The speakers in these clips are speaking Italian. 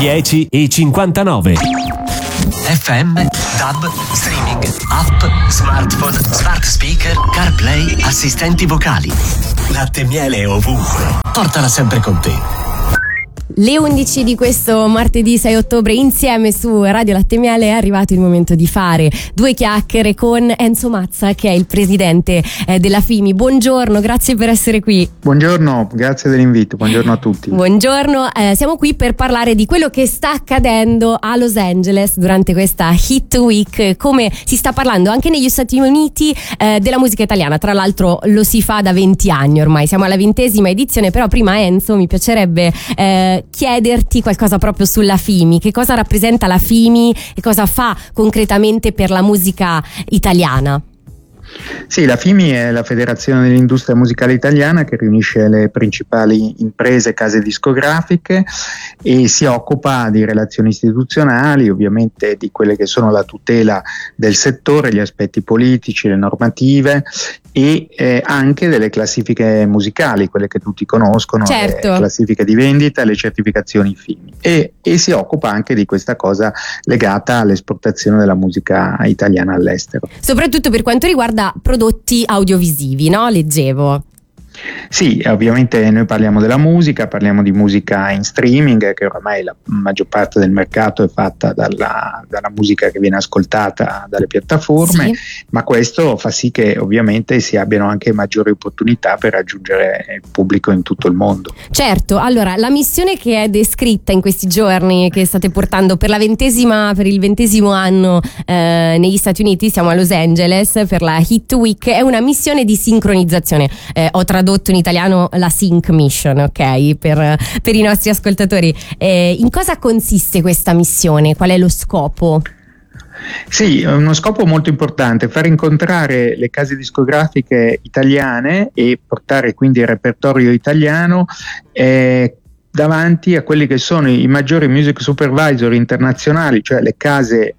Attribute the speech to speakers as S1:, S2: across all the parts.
S1: 10:59.
S2: FM, DAB, streaming, app, smartphone, smart speaker, CarPlay, assistenti vocali. Latte e miele ovunque. Portala sempre con te.
S3: Le 11 di questo martedì 6 ottobre insieme su Radio Latte e Miele è arrivato il momento di fare due chiacchiere con Enzo Mazza, che è il presidente della FIMI. Buongiorno, grazie per essere qui.
S4: Buongiorno, grazie dell'invito, buongiorno a tutti.
S3: Buongiorno, siamo qui per parlare di quello che sta accadendo a Los Angeles durante questa Hit Week, come si sta parlando anche negli Stati Uniti della musica italiana. Tra l'altro lo si fa da 20 anni ormai, siamo alla 20ª edizione, però prima Enzo mi piacerebbe chiederti qualcosa proprio sulla FIMI. Che cosa rappresenta la FIMI e cosa fa concretamente per la musica italiana?
S4: Sì, la FIMI è la Federazione dell'Industria Musicale Italiana, che riunisce le principali imprese e case discografiche e si occupa di relazioni istituzionali, ovviamente di quelle che sono la tutela del settore, gli aspetti politici, le normative e anche delle classifiche musicali, quelle che tutti conoscono,
S3: certo.
S4: Le classifiche di vendita, le certificazioni FIMI e si occupa anche di questa cosa legata all'esportazione della musica italiana all'estero.
S3: Soprattutto per quanto riguarda prodotti audiovisivi, no? Leggevo.
S4: Sì, ovviamente noi parliamo della musica, parliamo di musica in streaming, che oramai la maggior parte del mercato è fatta dalla musica che viene ascoltata dalle piattaforme, sì. Ma questo fa sì che ovviamente si abbiano anche maggiori opportunità per raggiungere il pubblico in tutto il mondo.
S3: Certo, allora la missione che è descritta in questi giorni, che state portando per il 20° anno negli Stati Uniti, siamo a Los Angeles per la Hit Week, è una missione di sincronizzazione. Ho tradotto in italiano la Sync Mission, ok? Per i nostri ascoltatori. In cosa consiste questa missione? Qual è lo scopo?
S4: Sì, uno scopo molto importante, far incontrare le case discografiche italiane e portare quindi il repertorio italiano davanti a quelli che sono i maggiori music supervisor internazionali, cioè le case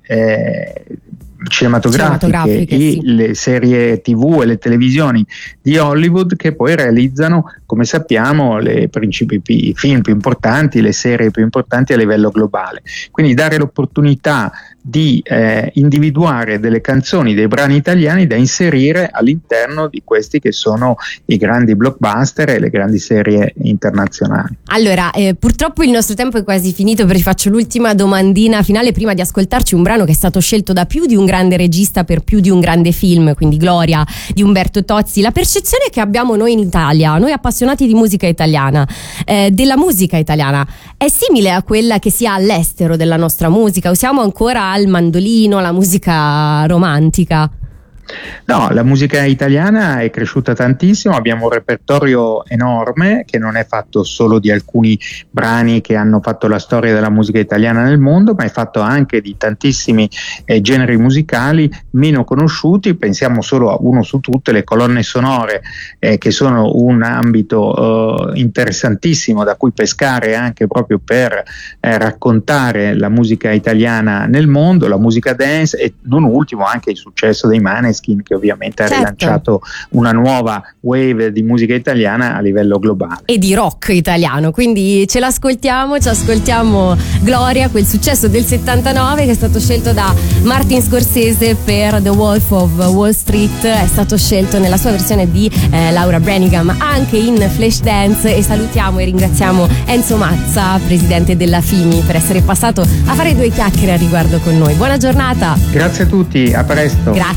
S4: cinematografiche e
S3: sì.
S4: Le serie TV e le televisioni di Hollywood, che poi realizzano, come sappiamo, i film più importanti, le serie più importanti a livello globale. Quindi dare l'opportunità di individuare delle canzoni, dei brani italiani da inserire all'interno di questi che sono i grandi blockbuster e le grandi serie internazionali.
S3: Allora, purtroppo il nostro tempo è quasi finito, perché faccio l'ultima domandina finale prima di ascoltarci un brano che è stato scelto da più di un grande regista per più di un grande film, quindi Gloria di Umberto Tozzi. La percezione che abbiamo noi in Italia, noi appassionati di musica italiana, della musica italiana, è simile a quella che si ha all'estero della nostra musica, o siamo ancora al mandolino, alla musica romantica?
S4: No, la musica italiana è cresciuta tantissimo, abbiamo un repertorio enorme che non è fatto solo di alcuni brani che hanno fatto la storia della musica italiana nel mondo, ma è fatto anche di tantissimi generi musicali meno conosciuti. Pensiamo solo a uno su tutte, le colonne sonore, che sono un ambito interessantissimo da cui pescare anche proprio per raccontare la musica italiana nel mondo, la musica dance e non ultimo anche il successo dei Maneskin, che ovviamente ha rilanciato una nuova wave di musica italiana a livello globale. E di rock italiano, quindi ci ascoltiamo
S3: Gloria, quel successo del 79 che è stato scelto da Martin Scorsese per The Wolf of Wall Street, è stato scelto nella sua versione di Laura Branigan anche in Flashdance. E salutiamo e ringraziamo Enzo Mazza, presidente della FIMI, per essere passato a fare due chiacchiere a riguardo con noi. Buona giornata.
S4: Grazie a tutti, a presto.
S3: Grazie.